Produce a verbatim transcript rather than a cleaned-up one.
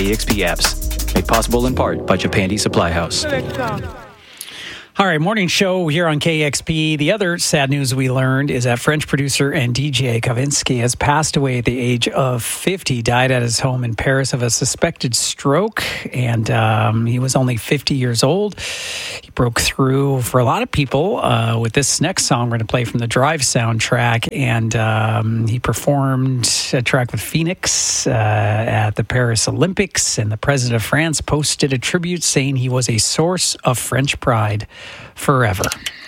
K X P apps. Made possible in part by Japandi Supply House. All right, morning show here on K X P. The other sad news we learned is that French producer and D J Kavinsky has passed away at the age of fifty. He died at his home in Paris of a suspected stroke, and um, he was only fifty years old. He broke through for a lot of people uh, with this next song we're going to play from the Drive soundtrack, and um, he performed a track with Phoenix uh, at the Paris Olympics, and the president of France posted a tribute saying he was a source of French pride forever.